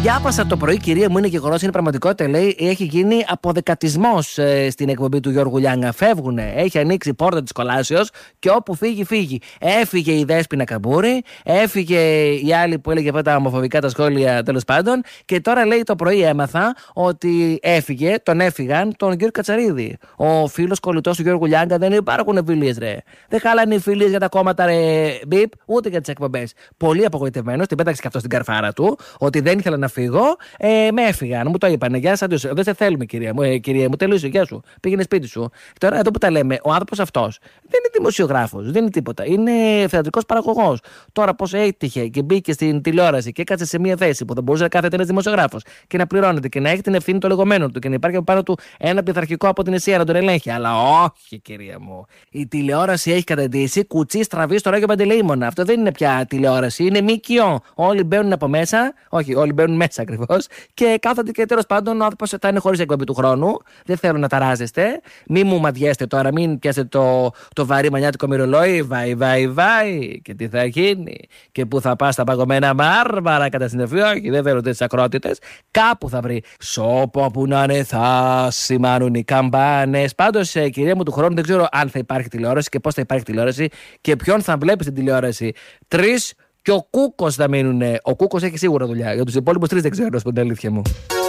Διάβασα το πρωί, κυρία μου, είναι γεγονός, είναι πραγματικότητα. Λέει, έχει γίνει αποδεκατισμός στην εκπομπή του Γιώργου Λιάγκα. Φεύγουνε. Έχει ανοίξει η πόρτα της κολάσεως και όπου φύγει, φύγει. Έφυγε η Δέσποινα Καμπούρη, έφυγε η άλλη που έλεγε αυτά τα ομοφοβικά τα σχόλια, τέλος πάντων. Και τώρα λέει το πρωί έμαθα ότι τον έφυγαν τον Γιώργο Κατσαρίδη. Ο φίλος κολλητός του Γιώργου Λιάγκα. Δεν υπάρχουν φιλίες, ρε. Δεν χάλανε οι φιλίες για τα κόμματα, ρε, μπιπ, ούτε για τις εκπομπές. Πολύ απογοητευμένος, την πέταξε και αυτό στην καρφάρα του, ότι δεν ήθελα να φύγω. Με έφυγαν, μου το είπανε. Γεια σας, δεν σε θέλουμε, κυρία μου, τελείωσε. Γεια σου. Πήγαινε σπίτι σου. Τώρα, εδώ που τα λέμε, ο άνθρωπος αυτός δεν είναι δημοσιογράφος, δεν είναι τίποτα. Είναι θεατρικός παραγωγός. Τώρα, πώς έτυχε και μπήκε στην τηλεόραση και έκατσε σε μια θέση που θα μπορούσε να κάθεται ένας δημοσιογράφος και να πληρώνεται και να έχει την ευθύνη των λεγόμενων του και να υπάρχει από πάνω του ένα πειθαρχικό από την ΕΣΥΑ να τον ελέγχει. Αλλά όχι, κυρία μου. Η τηλεόραση έχει καταντήσει κουτσί στραβή στο Ράγιο Παντελεήμονα. Αυτό δεν είναι πια τηλεόραση, είναι ΜΚΟ. Όλοι μπαίνουν από μέσα, όχι, όλοι μπαίνουν μέσα ακριβώς και κάθονται και τέλος πάντων ο άνθρωπος θα είναι χωρίς εκπομπή του χρόνου. Δεν θέλω να ταράζεστε. Μην μου μαδιέστε τώρα, μην πιάσετε το βαρύ μανιάτικο μυρολόι. Βάει. Και τι θα γίνει. Και πού θα πας στα παγωμένα μάρμαρα κατά συνεφή. Όχι, δεν θέλω τέτοιες ακρότητες. Κάπου θα βρει. Σώπο που να είναι θα σημάνουν οι καμπάνες. Πάντως, κυρία μου, του χρόνου δεν ξέρω αν θα υπάρχει τηλεόραση και πώς θα υπάρχει τηλεόραση και ποιον θα βλέπει στην τηλεόραση. 3 και ο Κούκος θα μείνουνε. Ο Κούκος έχει σίγουρα δουλειά. Για τους υπόλοιπους 3 δεν ξέρω, να σου πω την αλήθεια μου.